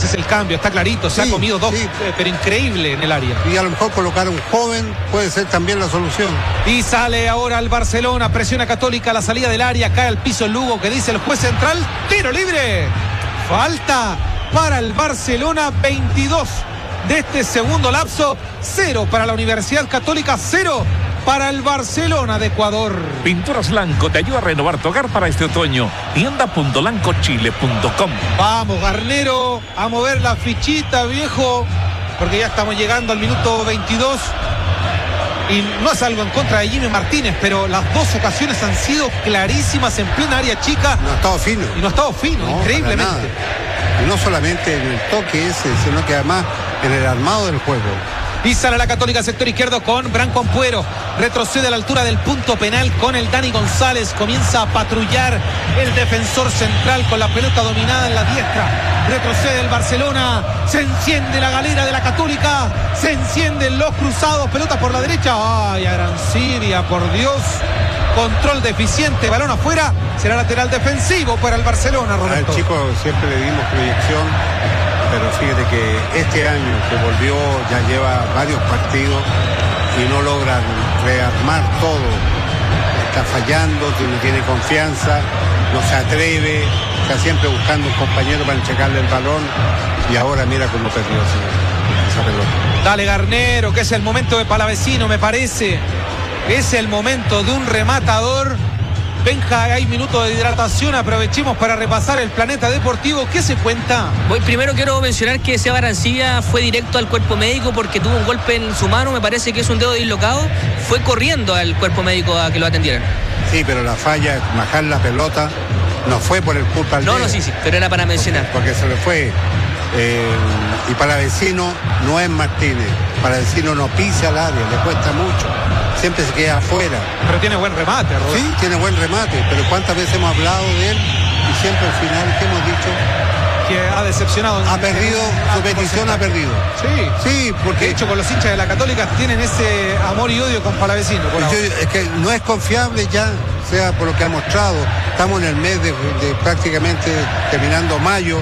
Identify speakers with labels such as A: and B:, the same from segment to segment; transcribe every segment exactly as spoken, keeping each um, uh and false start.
A: es el cambio, está clarito, se
B: sí,
A: ha comido dos,
B: sí.
A: eh, pero increíble en el área.
B: Y a lo mejor colocar a un joven puede ser también la solución.
A: Y sale ahora el Barcelona, presiona Católica a la salida del área, cae al piso el Lugo, que dice el juez central, tiro libre. Falta para el Barcelona, veintidós de este segundo lapso, cero para la Universidad Católica, cero para el Barcelona de Ecuador.
C: Pinturas Lanco te ayuda a renovar tu hogar para este otoño. tienda punto lanco chile punto com.
A: Vamos, Garnero, a mover la fichita, viejo, porque ya estamos llegando al minuto veintidós. Y no es algo en contra de Jimmy Martínez, pero las dos ocasiones han sido clarísimas en plena área chica.
B: No ha estado fino.
A: Y no ha estado fino,
B: no,
A: increíblemente.
B: Y no solamente en el toque ese, sino que además en el armado del juego.
A: Y sale la Católica sector izquierdo con Branco Ampuero. Retrocede a la altura del punto penal con el Dani González. Comienza a patrullar el defensor central con la pelota dominada en la diestra. Retrocede el Barcelona. Se enciende la galera de la Católica. Se encienden los cruzados. Pelota por la derecha. Ay, Arancibia, por Dios. Control deficiente. Balón afuera. Será lateral defensivo para el Barcelona, Roberto.
B: Al chico siempre le dimos proyección. Pero fíjate que este año que volvió ya lleva varios partidos y no logra rearmar todo. Está fallando, no tiene confianza, no se atreve, está siempre buscando un compañero para entregarle el balón y ahora mira cómo perdió esa, esa pelota.
A: Dale, Garnero, que es el momento de Palavecino, me parece. Es el momento de un rematador. Benja, hay minutos de hidratación, aprovechemos para repasar el planeta deportivo. ¿Qué se cuenta?
D: Voy, primero quiero mencionar que Seba Arancibia fue directo al cuerpo médico porque tuvo un golpe en su mano, me parece que es un dedo dislocado, fue corriendo al cuerpo médico a que lo atendieran.
B: Sí, pero la falla, bajar la pelota, no fue por el culpa al
D: No,
B: dedo.
D: no, sí, sí, pero era para mencionar.
B: Porque, porque se le fue. Eh, y Palavecino no es Martínez. Palavecino no pisa al área, le cuesta mucho. Siempre se queda afuera.
A: Pero tiene buen remate, Roberto.
B: Sí, tiene buen remate, pero ¿cuántas veces hemos hablado de él? Y siempre al final, ¿qué hemos dicho?
A: Que ha decepcionado.
B: Ha perdido, su petición ha perdido.
A: Sí.
B: Sí, porque...
A: De hecho, con los hinchas de la Católica tienen ese amor y odio con Palavecino. Por
B: yo,
A: ahora.
B: es que no es confiable ya, sea por lo que ha mostrado. Estamos en el mes de, de prácticamente terminando mayo.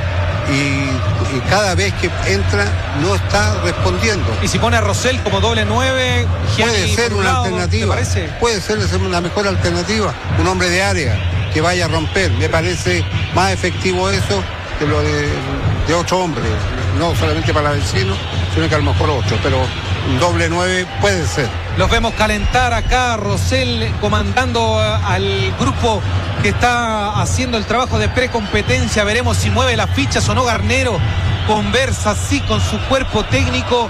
B: Y, y cada vez que entra no está respondiendo.
A: Y si pone a Rosell como doble nueve,
B: puede ser una lado, alternativa. Puede ser una mejor alternativa. Un hombre de área que vaya a romper. Me parece más efectivo eso que lo de, de otro hombre. No solamente para el vecino, sino que a lo mejor otro. Pero un doble nueve puede ser.
A: Los vemos calentar acá, Rosell comandando al grupo que está haciendo el trabajo de precompetencia. Veremos si mueve las fichas o no. Garnero conversa así con su cuerpo técnico.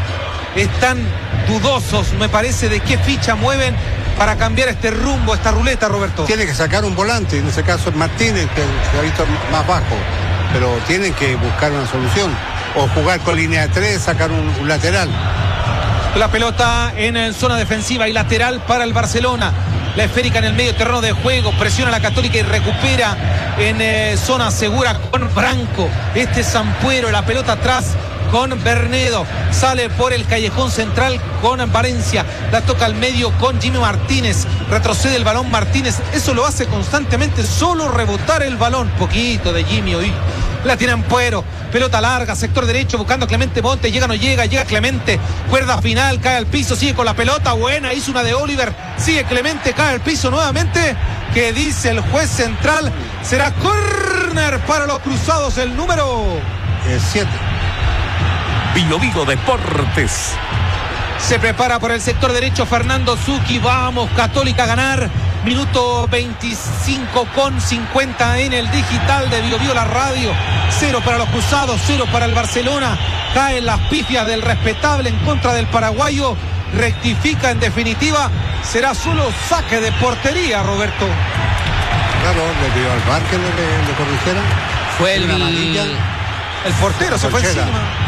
A: Están dudosos, me parece, de qué ficha mueven para cambiar este rumbo, esta ruleta, Roberto.
B: Tiene que sacar un volante, en ese caso es Martínez, que se ha visto más bajo. Pero tienen que buscar una solución. O jugar con línea de tres, sacar un, un lateral.
A: La pelota en zona defensiva y lateral para el Barcelona. La esférica en el medio terreno de juego. Presiona a la Católica y recupera en eh, zona segura con Branco. Este es Ampuero. La pelota atrás con Bernedo. Sale por el callejón central con Valencia. La toca al medio con Jimmy Martínez. Retrocede el balón Martínez. Eso lo hace constantemente. Solo rebotar el balón. Poquito de Jimmy hoy. La tiene Ampuero, pelota larga, sector derecho, buscando a Clemente Montes, llega, no llega, llega Clemente, cuerda final, cae al piso, sigue con la pelota, buena, hizo una de Oliver, sigue Clemente, cae al piso nuevamente, que dice el juez central, será córner para los cruzados, el número
B: siete.
C: Vigo Vigo Deportes.
A: Se prepara por el sector derecho Fernando Zucchi. Vamos, Católica a ganar. Minuto veinticinco con cincuenta en el digital de Vigo Vigo, la radio. Cero para los cruzados, cero para el Barcelona. Caen las pifias del respetable en contra del paraguayo. Rectifica en definitiva. Será solo saque de portería, Roberto.
B: Claro, le pidió al bar que le, le, le corrigiera.
D: Fue el...
A: El portero se fue encima.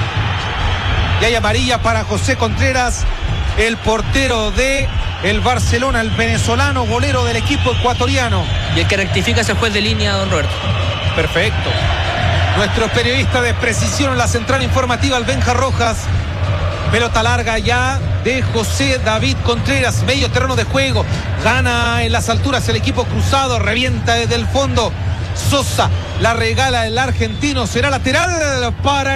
A: Y hay amarilla para José Contreras, el portero de el Barcelona, el venezolano, golero del equipo ecuatoriano.
D: Y el que rectifica es el juez de línea, don Roberto.
A: Perfecto. Nuestro periodista de precisión en la central informativa, el Benja Rojas. Pelota larga ya de José David Contreras, medio terreno de juego. Gana en las alturas el equipo cruzado, revienta desde el fondo. Sosa la regala el argentino, será lateral para